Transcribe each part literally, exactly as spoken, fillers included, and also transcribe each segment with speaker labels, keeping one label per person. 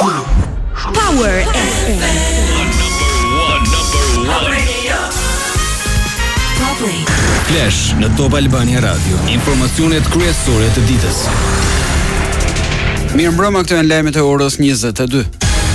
Speaker 1: Power F M.
Speaker 2: Flash në Top Albania Radio. Informacionet kryesore të ditës.
Speaker 3: Mirëmbrëma, këto janë lajmet e orës njëzet e dy.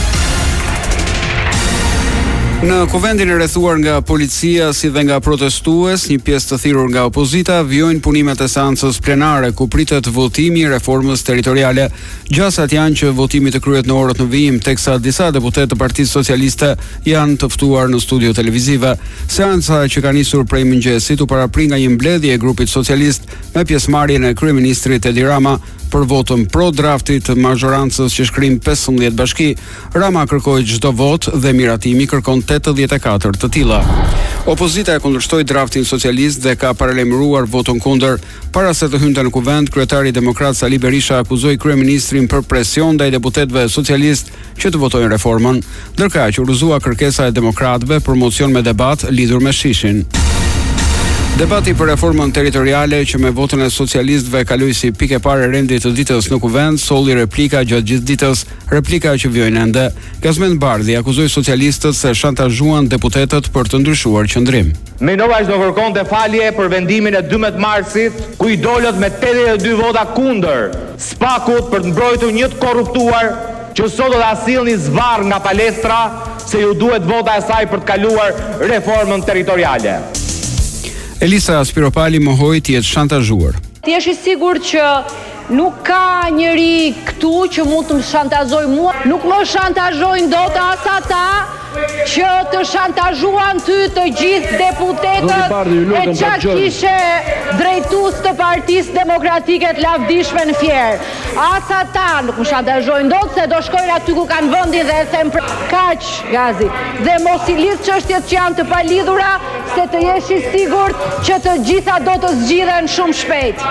Speaker 3: Në kuvendin e rrethuar nga policia si dhe nga protestues, një pjesë të thirrur nga opozita vijojnë punimet e seancës plenare ku pritet votimi i reformës territoriale. Gjasat janë që votimi të kryhet në orët në vijim, teksa disa deputet të Partisë Socialiste janë të ftuar në studio televizive. Seanca që ka nisur prej mëngjesit u parapri nga një mbledhje e grupit socialist me pjesëmarrjen e kryeministrit Edi Rama për votën pro draftit të mazhorancës që shkrim pesëmbëdhjetë bashki. Rama kërkoi çdo vot dhe Miratimi kërkon tetëdhjetë e katër të tilla. Opozita e kundërshtoi draftin socialist dhe ka paralajmëruar votën kundër. Para se të hynte në kuvend, kryetari demokrat Sali Berisha akuzoi kryeministrin për presion ndaj deputetëve socialist që të votojnë reformën, ndërkaq u rrëzua kërkesa e demokratëve për mocion me debat lidhur me shishin. Debati për reformën territoriale që me votën e socialistëve kaloi si pikë e parë e rendit të ditës në kuvend, solli replika gjatë gjithë ditës, replika që vijojnë ende. Gazmend Bardhi akuzoi socialistët se shantazhuan deputetët për të ndryshuar qëndrim.
Speaker 4: Mendova do kërkonte falje për vendimin e dymbëdhjetë marsit, ku i dolët me tetëdhjetë e dy vota kundër Spakut për të mbrojtur një të korruptuar që sot do ta sillni zvarr nga palestra se ju duhet vota e saj për të kaluar reformën territoriale.
Speaker 3: Elisa Spiropali mohoi të jetë shantazhuar.
Speaker 5: Ti je i sigurt që nuk ka njëri këtu që mund të më shantazoj mua, nuk më shantazhojnë dot as ata që të shantazhuan ty të gjithë deputetët e qa kishe drejtues të Partisë Demokratike të lavdishme në Fier. As ata nuk më shantazhojnë dot se do shkojnë aty ku kanë vendin dhe e them për kaq gazi. Dhe mos i lidh çështjet që janë të palidhura, se të jesh i sigurt që të gjitha do të zgjidhen shumë shpejt.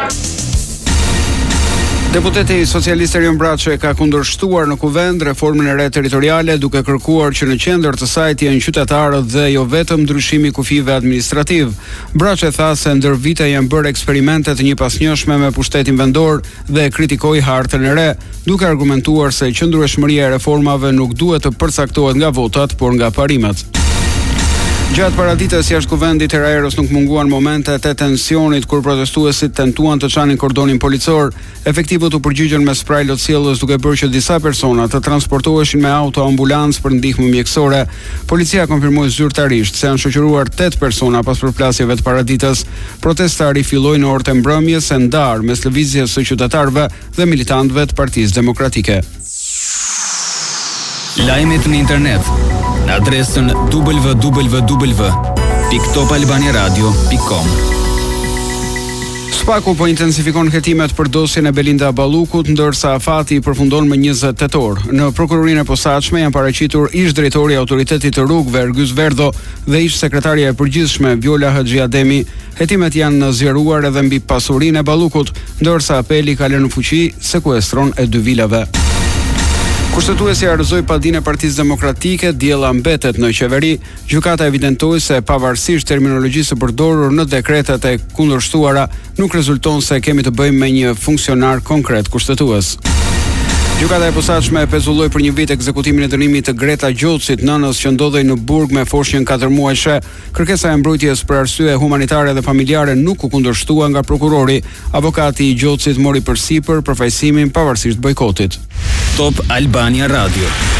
Speaker 3: Deputeti socialist Erion Braçe ka kundërshtuar në kuvend reformën e re territoriale duke kërkuar që në qendër të saj të jenë qytetarët dhe jo vetëm ndryshimi i kufive administrativ. Braçe tha se ndër vite janë bërë eksperimente të njëpasnjëshme me pushtetin vendor dhe kritikoi hartën e re, duke argumentuar se qëndrueshmëria e reformave nuk duhet të përcaktohet nga votat, por nga parimet. Gjatë paraditës jashtë kuvendit e Raeros nuk munguan momentet e tensionit kur protestuesit tentuan të çanin kordonin policor. Efektivët u përgjigjen me spray lotësiellës duke bërë që disa persona të transportoheshin me auto ambulancë për ndihmë mjekësore. Policia konfirmoi zyrtarisht se janë shoqëruar tetë persona pas përplasjeve të paraditës. Protesta rifilloi në orët e mbrëmjes së ndar mes lëvizjes së qytetarëve dhe militantëve të Partisë Demokratike.
Speaker 2: Lajmet në internet në adresën w w w pikë top albania radio pikë com.
Speaker 3: Spaku po intensifikon hetimet për dosjen e Belinda Ballukut, ndërsa afati i përfundon me njëzet tetor. Në prokurorinë e posaçme janë paraqitur ish drejtori i autoritetit të rrugëve Ergys Verdho dhe ish sekretarja e përgjithshme Viola Haxhiademi. Hetimet janë zgjeruar edhe mbi pasurinë e Ballukut, ndërsa apeli ka lënë në fuqi sekuestron e dy vilave. Kushtetuesi argëzoi padinë e Partisë Demokratike, diella mbetet në qeveri. Gjykata evidentoi se pavarësisht terminologjisë së përdorur në dekretet e kundërshtuara, nuk rezulton se kemi të bëjmë me një funksionar konkret kushtetues. Gjykata e posaçme pezulloi për një vit ekzekutimin e dënimit të Greta Gjocit, nënës që ndodhej në burg me foshnjën katër muajshe. Kërkesa e mbrojtjes për arsye humanitare dhe familjare nuk u kundërshtua nga prokurori. Avokati i Gjocit mori përsipër përfaqësimin pavarësisht bojkotit.
Speaker 2: Top Albania Radio.